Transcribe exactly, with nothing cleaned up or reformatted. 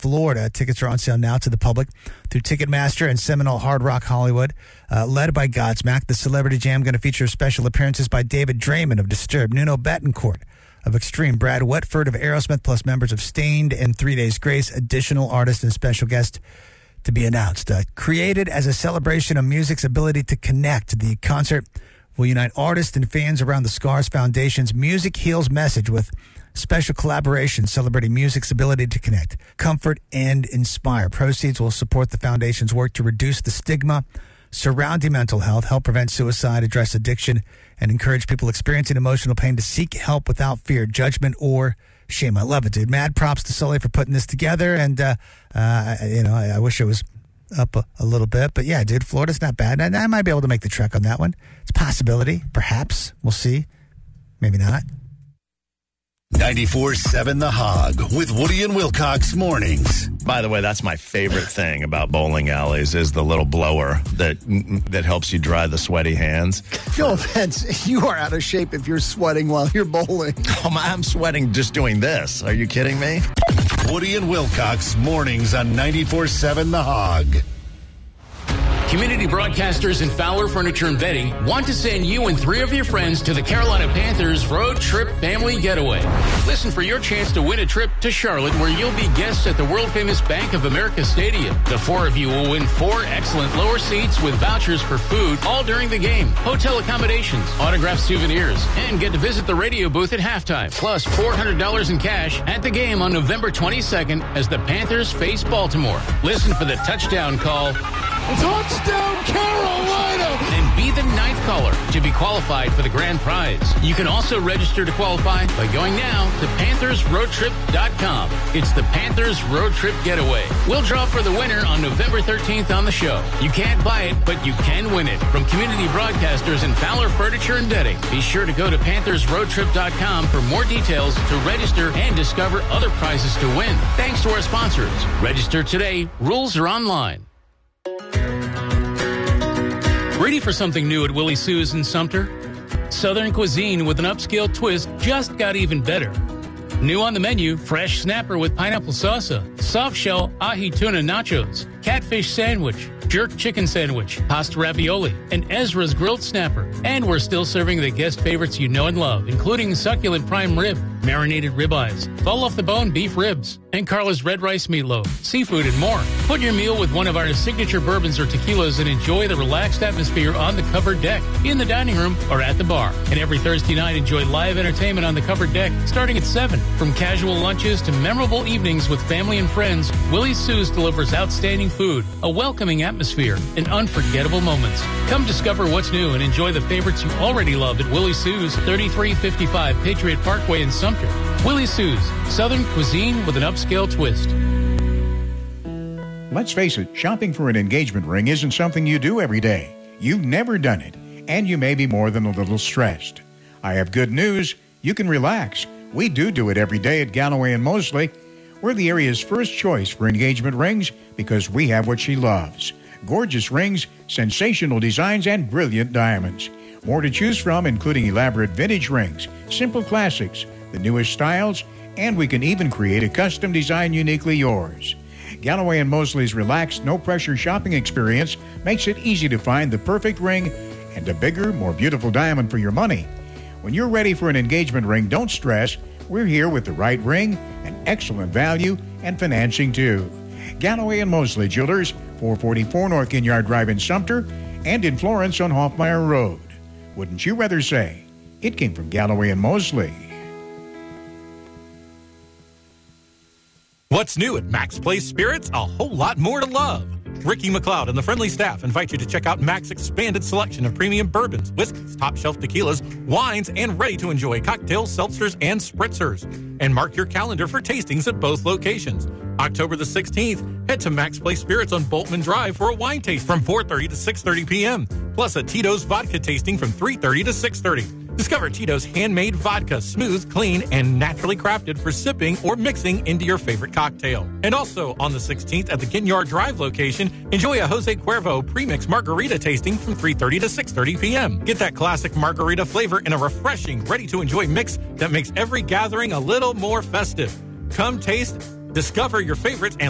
Florida. Tickets are on sale now to the public through Ticketmaster and Seminole Hard Rock Hollywood. Uh, led by Godsmack, the Celebrity Jam going to feature special appearances by David Draymond of Disturbed, Nuno Bettencourt of Extreme, Brad Whitford of Aerosmith, plus members of Stained and Three Days Grace. Additional artists and special guests to be announced. Uh, created as a celebration of music's ability to connect, the concert will unite artists and fans around the Scars Foundation's Music Heals message with special collaborations celebrating music's ability to connect, comfort, and inspire. Proceeds will support the foundation's work to reduce the stigma surrounding mental health, help prevent suicide, address addiction, and encourage people experiencing emotional pain to seek help without fear, judgment, or shame. I love it, dude. Mad props to Sully for putting this together, and uh, uh, you know, I, I wish it was up a, a little bit, but yeah, dude, Florida's not bad. I, I might be able to make the trek on that one. It's a possibility, perhaps. We'll see. Maybe not. ninety-four seven The Hog with Woody and Wilcox mornings. By the way, that's my favorite thing about bowling alleys is the little blower that that helps you dry the sweaty hands. No offense, you are out of shape if you're sweating while you're bowling. Oh, I'm sweating just doing this. Are you kidding me? Woody and Wilcox mornings on ninety-four seven The Hog. Community broadcasters and Fowler Furniture and Bedding want to send you and three of your friends to the Carolina Panthers Road Trip Family Getaway. Listen for your chance to win a trip to Charlotte, where you'll be guests at the world-famous Bank of America Stadium. The four of you will win four excellent lower seats with vouchers for food all during the game, hotel accommodations, autographed souvenirs, and get to visit the radio booth at halftime, plus four hundred dollars in cash at the game on November twenty-second as the Panthers face Baltimore. Listen for the touchdown call. Touchdown, Carolina! And be the ninth caller to be qualified for the grand prize. You can also register to qualify by going now to Panthers Road Trip dot com. It's the Panthers Road Trip Getaway. We'll draw for the winner on November thirteenth on the show. You can't buy it, but you can win it. From community broadcasters and Fowler Furniture and Bedding. Be sure to go to Panthers Road Trip dot com for more details, to register and discover other prizes to win. Thanks to our sponsors. Register today. Rules are online. Ready for something new at Willie Sue's in Sumter? Southern cuisine with an upscale twist just got even better. New on the menu, fresh snapper with pineapple salsa, soft shell ahi tuna nachos, catfish sandwich, jerk chicken sandwich, pasta ravioli, and Ezra's grilled snapper. And we're still serving the guest favorites you know and love, including succulent prime rib, marinated ribeyes, fall off the bone beef ribs, and Carla's red rice meatloaf, seafood, and more. Put your meal with one of our signature bourbons or tequilas and enjoy the relaxed atmosphere on the covered deck, in the dining room, or at the bar. And every Thursday night, enjoy live entertainment on the covered deck starting at seven. From casual lunches to memorable evenings with family and friends, Willie Sue's delivers outstanding food, a welcoming atmosphere, and unforgettable moments. Come discover what's new and enjoy the favorites you already love at Willie Sue's, thirty-three fifty-five Patriot Parkway in Sumter. Willie Sue's, Southern cuisine with an upscale twist. Let's face it, shopping for an engagement ring isn't something you do every day. You've never done it, and you may be more than a little stressed. I have good news. You can relax. We do do it every day at Galloway and Mosley. We're the area's first choice for engagement rings because we have what she loves. Gorgeous rings, sensational designs, and brilliant diamonds. More to choose from, including elaborate vintage rings, simple classics, the newest styles, and we can even create a custom design uniquely yours. Galloway and Mosley's relaxed, no-pressure shopping experience makes it easy to find the perfect ring and a bigger, more beautiful diamond for your money. When you're ready for an engagement ring, don't stress. We're here with the right ring, an excellent value, and financing too. Galloway and Mosley Jewelers, four forty-four North Ginyard Drive in Sumter, and in Florence on Hoffmeyer Road. Wouldn't you rather say it came from Galloway and Mosley? What's new at Max Place Spirits? A whole lot more to love. Ricky McLeod and the friendly staff invite you to check out Mac's expanded selection of premium bourbons, whiskeys, top-shelf tequilas, wines, and ready-to-enjoy cocktails, seltzers, and spritzers. And mark your calendar for tastings at both locations. October the sixteenth, head to Max Place Spirits on Boltman Drive for a wine taste from four thirty to six thirty p.m., plus a Tito's vodka tasting from three thirty to six thirty. Discover Tito's handmade vodka, smooth, clean, and naturally crafted for sipping or mixing into your favorite cocktail. And also on the sixteenth at the Ginyard Drive location, enjoy a Jose Cuervo premix margarita tasting from three thirty to six thirty p.m. Get that classic margarita flavor in a refreshing, ready-to-enjoy mix that makes every gathering a little more festive. Come taste, discover your favorites, and